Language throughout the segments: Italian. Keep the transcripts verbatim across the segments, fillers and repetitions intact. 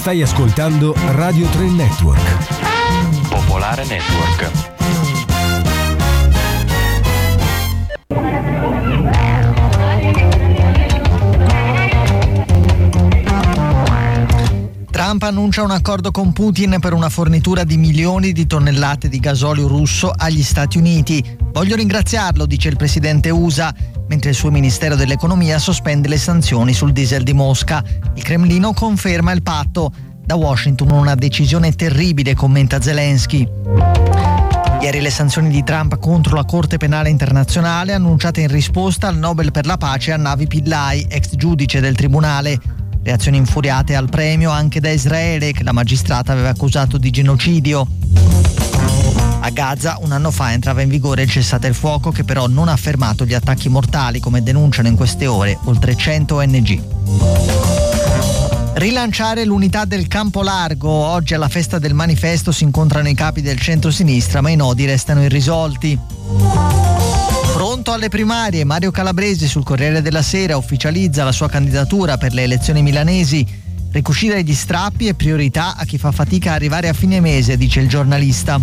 Stai ascoltando Radio tre Network. Popolare Network. Trump annuncia un accordo con Putin per una fornitura di milioni di tonnellate di gasolio russo agli Stati Uniti. Voglio ringraziarlo, dice il presidente U S A, mentre il suo Ministero dell'Economia sospende le sanzioni sul diesel di Mosca. Il Cremlino conferma il patto. Da Washington una decisione terribile, commenta Zelensky. Ieri le sanzioni di Trump contro la Corte Penale Internazionale, annunciate in risposta al Nobel per la pace a Navi Pillay, ex giudice del tribunale. Reazioni infuriate al premio anche da Israele, che la magistrata aveva accusato di genocidio. A Gaza un anno fa entrava in vigore il cessate il fuoco, che però non ha fermato gli attacchi mortali, come denunciano in queste ore oltre cento O N G. Rilanciare l'unità del campo largo. Oggi alla festa del manifesto si incontrano i capi del centro-sinistra, ma i nodi restano irrisolti. Pronto alle primarie, Mario Calabresi sul Corriere della Sera ufficializza la sua candidatura per le elezioni milanesi. Ricucire gli strappi è priorità a chi fa fatica a arrivare a fine mese, dice il giornalista.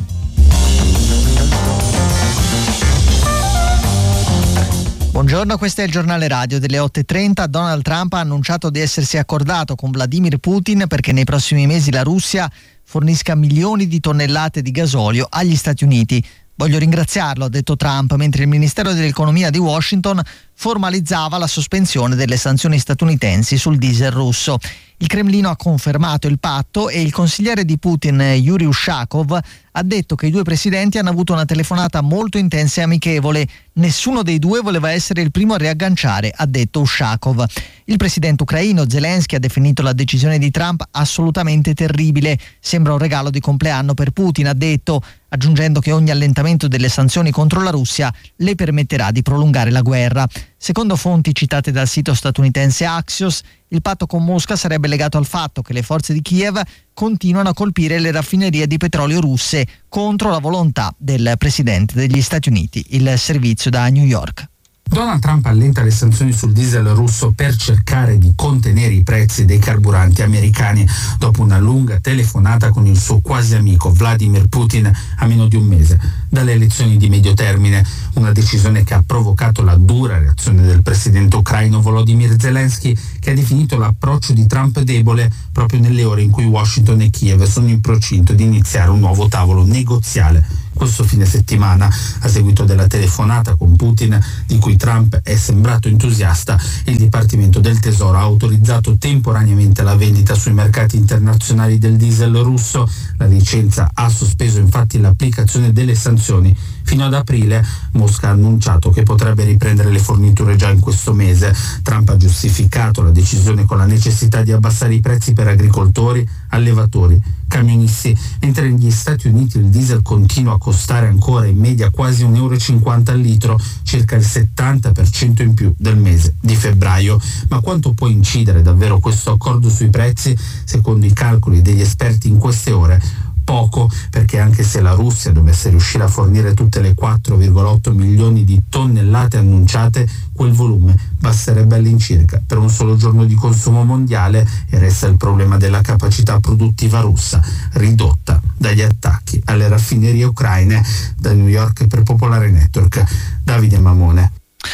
Buongiorno, questo è il giornale radio delle otto e trenta. Donald Trump ha annunciato di essersi accordato con Vladimir Putin perché nei prossimi mesi la Russia fornisca milioni di tonnellate di gasolio agli Stati Uniti. Voglio ringraziarlo, ha detto Trump, mentre il Ministero dell'Economia di Washington formalizzava la sospensione delle sanzioni statunitensi sul diesel russo. Il Cremlino ha confermato il patto e il consigliere di Putin, Yuri Ushakov, ha detto che i due presidenti hanno avuto una telefonata molto intensa e amichevole. Nessuno dei due voleva essere il primo a riagganciare, ha detto Ushakov. Il presidente ucraino Zelensky ha definito la decisione di Trump assolutamente terribile. Sembra un regalo di compleanno per Putin, ha detto, aggiungendo che ogni allentamento delle sanzioni contro la Russia le permetterà di prolungare la guerra. Secondo fonti citate dal sito statunitense Axios, il patto con Mosca sarebbe legato al fatto che le forze di Kiev continuano a colpire le raffinerie di petrolio russe contro la volontà del presidente degli Stati Uniti. Il servizio da New York. Donald Trump allenta le sanzioni sul diesel russo per cercare di contenere i prezzi dei carburanti americani dopo una lunga telefonata con il suo quasi amico Vladimir Putin a meno di un mese dalle elezioni di medio termine, una decisione che ha provocato la dura reazione del presidente ucraino Volodymyr Zelensky, che ha definito l'approccio di Trump debole proprio nelle ore in cui Washington e Kiev sono in procinto di iniziare un nuovo tavolo negoziale. Questo fine settimana, a seguito della telefonata con Putin, di cui Trump è sembrato entusiasta, il Dipartimento del Tesoro ha autorizzato temporaneamente la vendita sui mercati internazionali del diesel russo. La licenza ha sospeso infatti l'applicazione delle sanzioni. Fino ad aprile Mosca ha annunciato che potrebbe riprendere le forniture già in questo mese. Trump ha giustificato la decisione con la necessità di abbassare i prezzi per agricoltori, allevatori, camionisti, mentre negli Stati Uniti il diesel continua a costare ancora in media quasi un euro e cinquanta al litro, circa il settanta per cento in più del mese di febbraio. Ma quanto può incidere davvero questo accordo sui prezzi? Secondo i calcoli degli esperti in queste ore, poco, perché anche se la Russia dovesse riuscire a fornire tutte le quattro virgola otto milioni di tonnellate annunciate, quel volume basterebbe all'incirca per un solo giorno di consumo mondiale, e resta il problema della capacità produttiva russa, ridotta dagli attacchi alle raffinerie ucraine. Da New York per Popolare Network, Davide Mamone.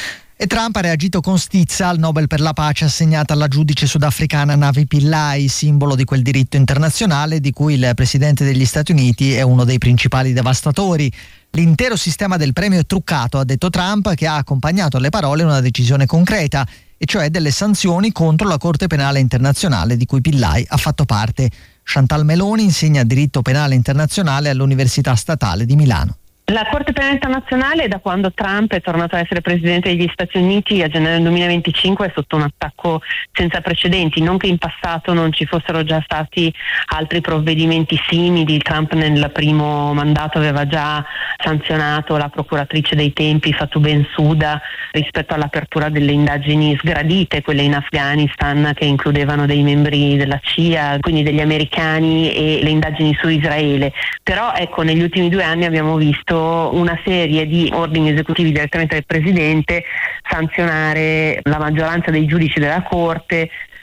E Trump ha reagito con stizza al Nobel per la pace assegnata alla giudice sudafricana Navi Pillay, simbolo di quel diritto internazionale di cui il presidente degli Stati Uniti è uno dei principali devastatori. L'intero sistema del premio è truccato, ha detto Trump, che ha accompagnato alle parole una decisione concreta, e cioè delle sanzioni contro la Corte Penale Internazionale di cui Pillay ha fatto parte. Chantal Meloni insegna diritto penale internazionale all'Università Statale di Milano. La Corte Penale Internazionale, da quando Trump è tornato a essere presidente degli Stati Uniti a gennaio duemilaventicinque, è sotto un attacco senza precedenti. Non che in passato non ci fossero già stati altri provvedimenti simili. Trump nel primo mandato aveva già sanzionato la procuratrice dei tempi Fatou Bensouda rispetto all'apertura delle indagini sgradite, quelle in Afghanistan, che includevano dei membri della C I A, quindi degli americani, e le indagini su Israele. Però ecco, negli ultimi due anni abbiamo visto una serie di ordini esecutivi direttamente del Presidente sanzionare la maggioranza dei giudici della Corte,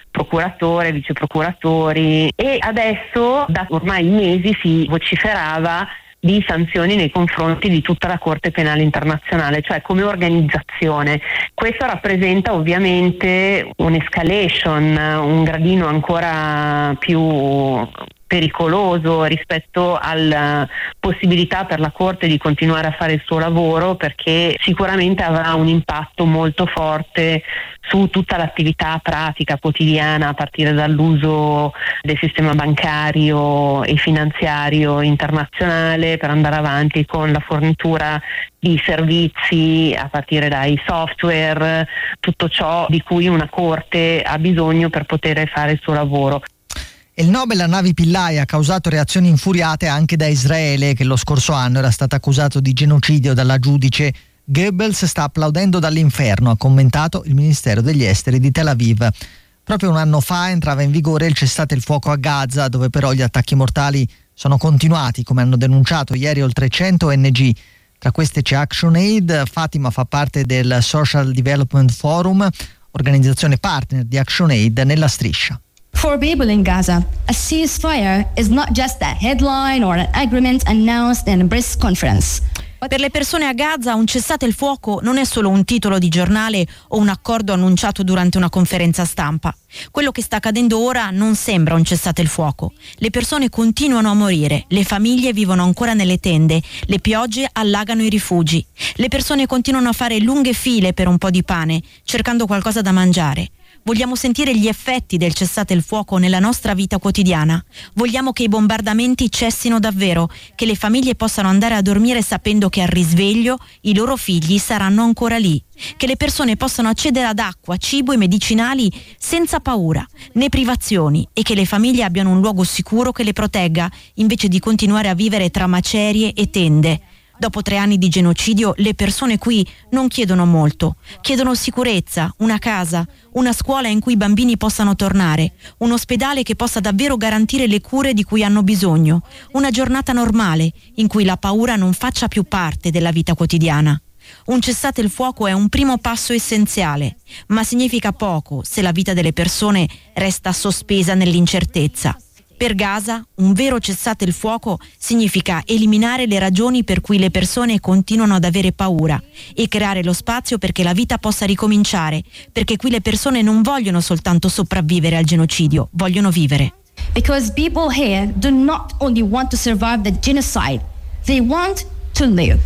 procuratore, viceprocuratori, e adesso da ormai mesi si vociferava di sanzioni nei confronti di tutta la Corte Penale Internazionale, cioè come organizzazione. Questo rappresenta ovviamente un'escalation, un gradino ancora più pericoloso rispetto alla possibilità per la Corte di continuare a fare il suo lavoro, perché sicuramente avrà un impatto molto forte su tutta l'attività pratica quotidiana, a partire dall'uso del sistema bancario e finanziario internazionale per andare avanti con la fornitura di servizi a partire dai software, tutto ciò di cui una Corte ha bisogno per poter fare il suo lavoro. Il Nobel a navi Pillai ha causato reazioni infuriate anche da Israele, che lo scorso anno era stato accusato di genocidio dalla giudice. Goebbels sta applaudendo dall'inferno, ha commentato il Ministero degli Esteri di Tel Aviv. Proprio un anno fa entrava in vigore il cessate il fuoco a Gaza, dove però gli attacchi mortali sono continuati, come hanno denunciato ieri oltre cento O N G. Tra queste c'è ActionAid. Fatima fa parte del Social Development Forum, organizzazione partner di ActionAid nella striscia. For people in Gaza, a ceasefire is not just a headline or an agreement announced in a press conference. Per le persone a Gaza un cessate il fuoco non è solo un titolo di giornale o un accordo annunciato durante una conferenza stampa. Quello che sta accadendo ora non sembra un cessate il fuoco. Le persone continuano a morire, le famiglie vivono ancora nelle tende, le piogge allagano i rifugi. Le persone continuano a fare lunghe file per un po' di pane, cercando qualcosa da mangiare. Vogliamo sentire gli effetti del cessate il fuoco nella nostra vita quotidiana. Vogliamo che i bombardamenti cessino davvero, che le famiglie possano andare a dormire sapendo che al risveglio i loro figli saranno ancora lì, che le persone possano accedere ad acqua, cibo e medicinali senza paura, né privazioni, e che le famiglie abbiano un luogo sicuro che le protegga, invece di continuare a vivere tra macerie e tende. Dopo tre anni di genocidio, le persone qui non chiedono molto. Chiedono sicurezza, una casa, una scuola in cui i bambini possano tornare, un ospedale che possa davvero garantire le cure di cui hanno bisogno, una giornata normale in cui la paura non faccia più parte della vita quotidiana. Un cessate il fuoco è un primo passo essenziale, ma significa poco se la vita delle persone resta sospesa nell'incertezza. Per Gaza, un vero cessate il fuoco significa eliminare le ragioni per cui le persone continuano ad avere paura e creare lo spazio perché la vita possa ricominciare, perché qui le persone non vogliono soltanto sopravvivere al genocidio, vogliono vivere. Because people here do not only want to survive the genocide, they want to live.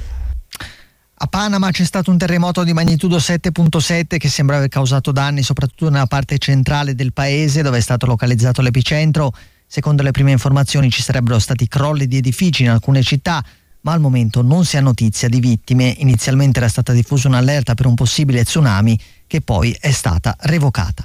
A Panama c'è stato un terremoto di magnitudo sette virgola sette che sembra aver causato danni soprattutto nella parte centrale del paese, dove è stato localizzato l'epicentro. Secondo le prime informazioni ci sarebbero stati crolli di edifici in alcune città, ma al momento non si ha notizia di vittime. Inizialmente era stata diffusa un'allerta per un possibile tsunami che poi è stata revocata.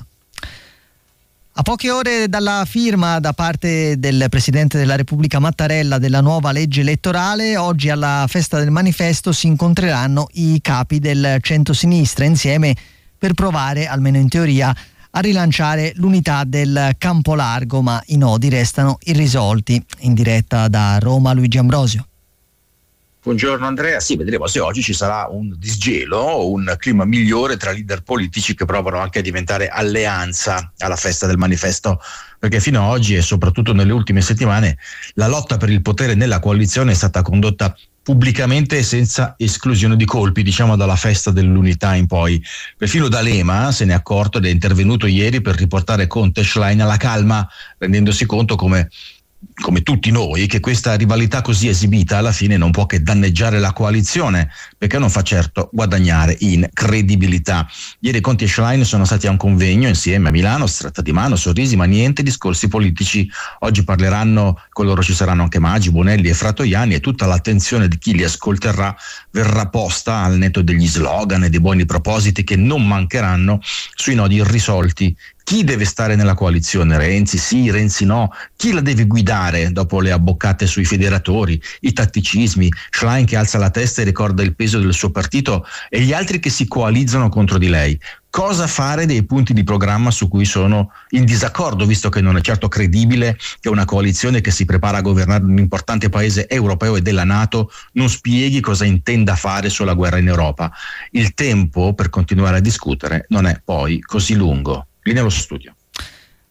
A poche ore dalla firma da parte del Presidente della Repubblica Mattarella della nuova legge elettorale, oggi alla festa del manifesto si incontreranno i capi del centro-sinistra insieme per provare, almeno in teoria, a rilanciare l'unità del campo largo, ma i nodi restano irrisolti. In diretta da Roma, Luigi Ambrosio. Buongiorno Andrea, sì, vedremo se oggi ci sarà un disgelo o un clima migliore tra leader politici che provano anche a diventare alleanza alla festa del manifesto, perché fino ad oggi e soprattutto nelle ultime settimane la lotta per il potere nella coalizione è stata condotta pubblicamente senza esclusione di colpi, diciamo dalla festa dell'unità in poi. Perfino D'Alema se n'è accorto ed è intervenuto ieri per riportare Conte e Schlein alla calma, rendendosi conto come come tutti noi, che questa rivalità così esibita alla fine non può che danneggiare la coalizione, perché non fa certo guadagnare in credibilità. Ieri Conte e Schlein sono stati a un convegno insieme a Milano, stretta di mano, sorrisi, ma niente discorsi politici. Oggi parleranno, con loro ci saranno anche Maggi, Bonelli e Fratoianni, e tutta l'attenzione di chi li ascolterà verrà posta al netto degli slogan e dei buoni propositi che non mancheranno sui nodi irrisolti. Chi deve stare nella coalizione? Renzi sì, Renzi no? Chi la deve guidare dopo le abboccate sui federatori, i tatticismi, Schlein che alza la testa e ricorda il peso del suo partito e gli altri che si coalizzano contro di lei? Cosa fare dei punti di programma su cui sono in disaccordo, visto che non è certo credibile che una coalizione che si prepara a governare un importante paese europeo e della NATO non spieghi cosa intenda fare sulla guerra in Europa? Il tempo per continuare a discutere non è poi così lungo. Lì nello studio.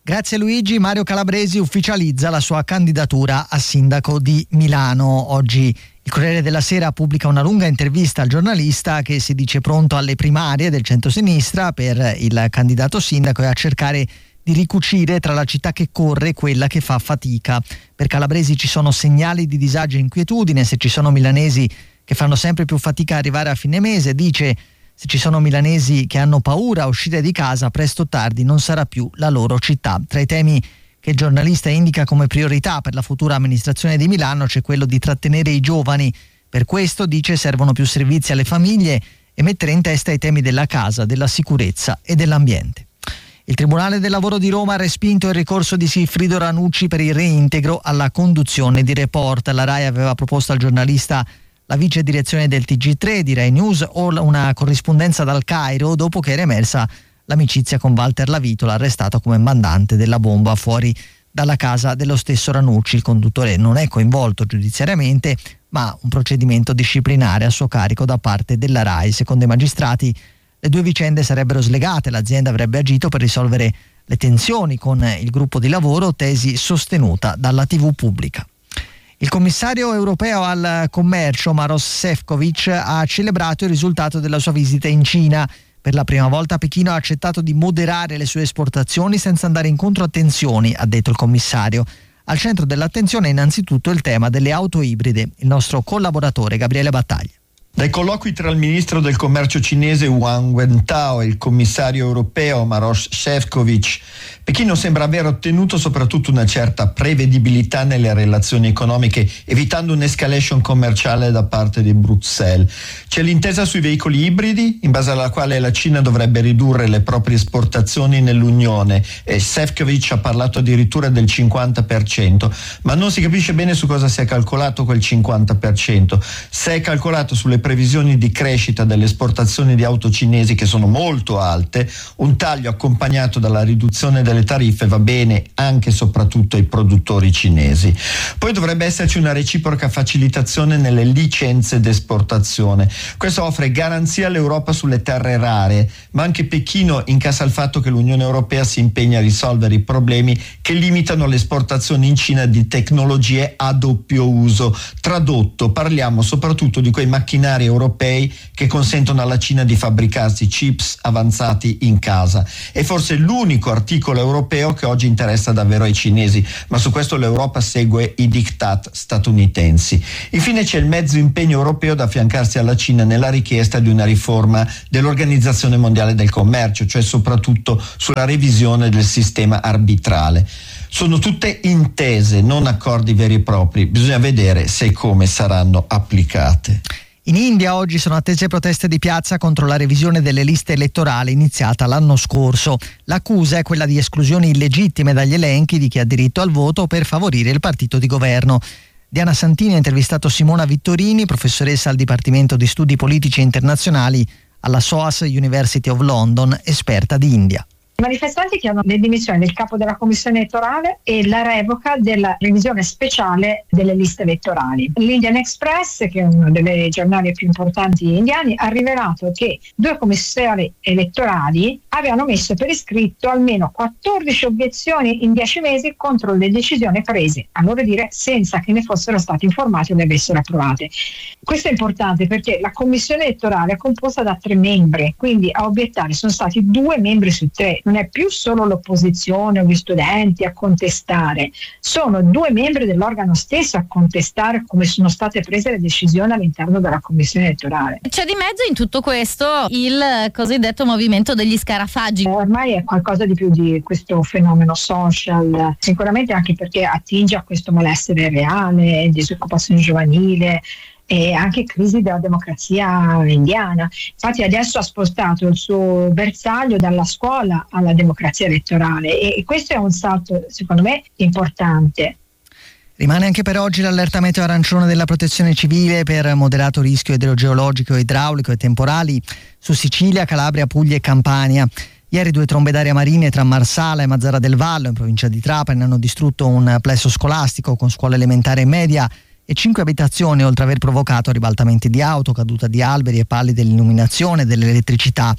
Grazie Luigi. Mario Calabresi ufficializza la sua candidatura a sindaco di Milano. Oggi il Corriere della Sera pubblica una lunga intervista al giornalista che si dice pronto alle primarie del centrosinistra per il candidato sindaco e a cercare di ricucire tra la città che corre e quella che fa fatica. Per Calabresi ci sono segnali di disagio e inquietudine, se ci sono milanesi che fanno sempre più fatica a arrivare a fine mese, dice: se ci sono milanesi che hanno paura a uscire di casa, presto o tardi non sarà più la loro città. Tra i temi che il giornalista indica come priorità per la futura amministrazione di Milano c'è quello di trattenere i giovani. Per questo, dice, servono più servizi alle famiglie e mettere in testa i temi della casa, della sicurezza e dell'ambiente. Il Tribunale del Lavoro di Roma ha respinto il ricorso di Sigfrido Ranucci per il reintegro alla conduzione di Report. La RAI aveva proposto al giornalista la vice direzione del T G tre di Rai News o una corrispondenza dal Cairo dopo che era emersa l'amicizia con Walter Lavitola, arrestato come mandante della bomba fuori dalla casa dello stesso Ranucci. Il conduttore non è coinvolto giudiziariamente, ma un procedimento disciplinare a suo carico da parte della RAI. Secondo i magistrati le due vicende sarebbero slegate, l'azienda avrebbe agito per risolvere le tensioni con il gruppo di lavoro, tesi sostenuta dalla tivù pubblica. Il commissario europeo al commercio Maroš Šefčovič ha celebrato il risultato della sua visita in Cina. Per la prima volta Pechino ha accettato di moderare le sue esportazioni senza andare incontro a tensioni, ha detto il commissario. Al centro dell'attenzione è innanzitutto il tema delle auto ibride. Il nostro collaboratore Gabriele Battaglia. Dai colloqui tra il ministro del commercio cinese Wang Wentao e il commissario europeo Maroš Šefčovič, Pechino sembra aver ottenuto soprattutto una certa prevedibilità nelle relazioni economiche, evitando un'escalation commerciale da parte di Bruxelles. C'è l'intesa sui veicoli ibridi, in base alla quale la Cina dovrebbe ridurre le proprie esportazioni nell'Unione, e Šefčovič ha parlato addirittura del cinquanta per cento, ma non si capisce bene su cosa si è calcolato quel cinquanta per cento. Se è calcolato sulle previsioni di crescita delle esportazioni di auto cinesi, che sono molto alte, un taglio accompagnato dalla riduzione delle tariffe va bene anche e soprattutto ai produttori cinesi. Poi dovrebbe esserci una reciproca facilitazione nelle licenze d'esportazione. Questo offre garanzia all'Europa sulle terre rare, ma anche Pechino incassa il fatto che l'Unione Europea si impegna a risolvere i problemi che limitano le esportazioni in Cina di tecnologie a doppio uso. Tradotto, parliamo soprattutto di quei macchinari europei che consentono alla Cina di fabbricarsi chips avanzati in casa. È forse l'unico articolo europeo che oggi interessa davvero ai cinesi, ma su questo l'Europa segue i diktat statunitensi. Infine c'è il mezzo impegno europeo da affiancarsi alla Cina nella richiesta di una riforma dell'Organizzazione Mondiale del Commercio, cioè soprattutto sulla revisione del sistema arbitrale. Sono tutte intese, non accordi veri e propri, bisogna vedere se e come saranno applicate. In India oggi sono attese proteste di piazza contro la revisione delle liste elettorali iniziata l'anno scorso. L'accusa è quella di esclusioni illegittime dagli elenchi di chi ha diritto al voto per favorire il partito di governo. Diana Santini ha intervistato Simona Vittorini, professoressa al Dipartimento di Studi Politici Internazionali alla S O A S University of London, esperta di India. I manifestanti chiedono le dimissioni del capo della commissione elettorale e la revoca della revisione speciale delle liste elettorali. L'Indian Express, che è uno dei giornali più importanti indiani, ha rivelato che due commissari elettorali avevano messo per iscritto almeno quattordici obiezioni in dieci mesi contro le decisioni prese, a loro dire, senza che ne fossero stati informati o ne avessero approvate. Questo è importante perché la commissione elettorale è composta da tre membri, quindi a obiettare sono stati due membri su tre. Non è più solo l'opposizione o gli studenti a contestare, sono due membri dell'organo stesso a contestare come sono state prese le decisioni all'interno della commissione elettorale. C'è di mezzo in tutto questo il cosiddetto movimento degli scarafaggi. Eh, ormai è qualcosa di più di questo fenomeno social, sicuramente anche perché attinge a questo malessere reale, disoccupazione giovanile e anche crisi della democrazia indiana. Infatti adesso ha spostato il suo bersaglio dalla scuola alla democrazia elettorale e questo è un salto secondo me importante. Rimane anche per oggi l'allerta meteo arancione della Protezione Civile per moderato rischio idrogeologico, idraulico e temporali su Sicilia, Calabria, Puglia e Campania. Ieri due trombe d'aria marine tra Marsala e Mazara del Vallo in provincia di Trapani hanno distrutto un plesso scolastico con scuola elementare e media e cinque abitazioni, oltre ad aver provocato ribaltamenti di auto, caduta di alberi e pali dell'illuminazione e dell'elettricità.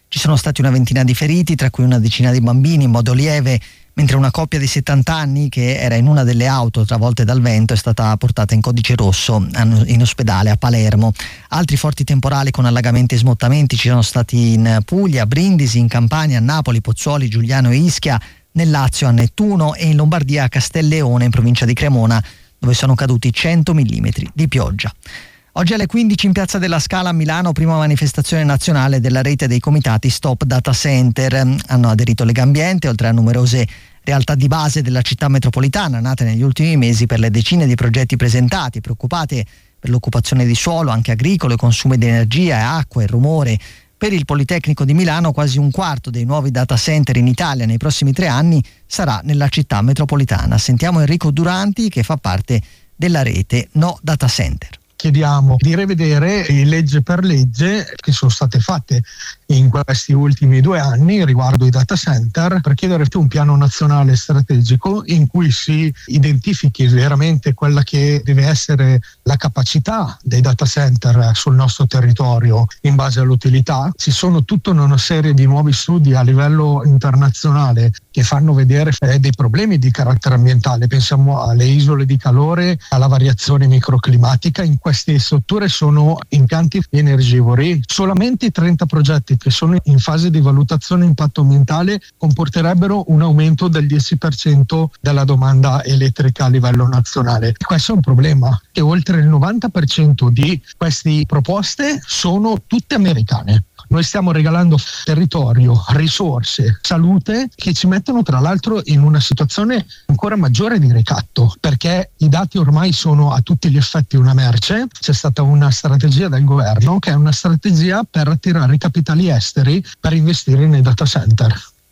Ci sono stati una ventina di feriti, tra cui una decina di bambini in modo lieve, mentre una coppia di settanta anni che era in una delle auto travolte dal vento è stata portata in codice rosso in ospedale a Palermo. Altri forti temporali con allagamenti e smottamenti ci sono stati in Puglia, Brindisi, in Campania, a Napoli, Pozzuoli, Giugliano e Ischia, nel Lazio a Nettuno e in Lombardia a Castelleone, in provincia di Cremona, dove sono caduti cento millimetri di pioggia. Oggi alle quindici in Piazza della Scala a Milano, prima manifestazione nazionale della rete dei comitati Stop Data Center. Hanno aderito Legambiente, oltre a numerose realtà di base della città metropolitana, nate negli ultimi mesi per le decine di progetti presentati, preoccupate per l'occupazione di suolo, anche agricolo, i consumi di energia, acqua e rumore. Per il Politecnico di Milano quasi un quarto dei nuovi data center in Italia nei prossimi tre anni sarà nella città metropolitana. Sentiamo Enrico Duranti, che fa parte della rete No Data Center. Chiediamo di rivedere legge per legge che sono state fatte in questi ultimi due anni riguardo i data center, per chiedere un piano nazionale strategico in cui si identifichi veramente quella che deve essere la capacità dei data center sul nostro territorio in base all'utilità. Ci sono tutta una serie di nuovi studi a livello internazionale che fanno vedere dei problemi di carattere ambientale. Pensiamo alle isole di calore, alla variazione microclimatica. In queste strutture sono impianti energivori. Solamente trenta progetti che sono in fase di valutazione impatto ambientale comporterebbero un aumento del dieci per cento della domanda elettrica a livello nazionale. Questo è un problema, che oltre il novanta per cento di queste proposte sono tutte americane. Noi stiamo regalando territorio, risorse, salute che ci mettono tra l'altro in una situazione ancora maggiore di ricatto, perché i dati ormai sono a tutti gli effetti una merce. C'è stata una strategia del governo che è una strategia per attirare i capitali esteri per investire nei data center.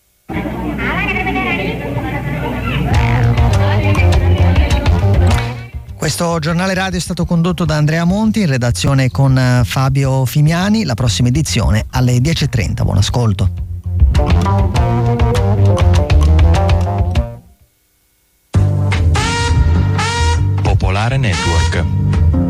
Questo giornale radio è stato condotto da Andrea Monti, in redazione con Fabio Fimiani. La prossima edizione alle dieci e trenta. Buon ascolto. Popolare Network.